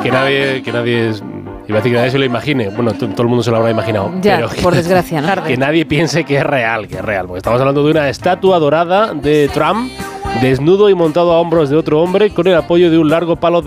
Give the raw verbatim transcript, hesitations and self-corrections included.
que nadie, que nadie es, iba a decir que nadie se lo imagine. Bueno, t- todo el mundo se lo habrá imaginado. Ya, pero que, por desgracia, ¿no? que nadie piense que es real, que es real. Porque estamos hablando de una estatua dorada de Trump, desnudo y montado a hombros de otro hombre, con el apoyo de un largo palo de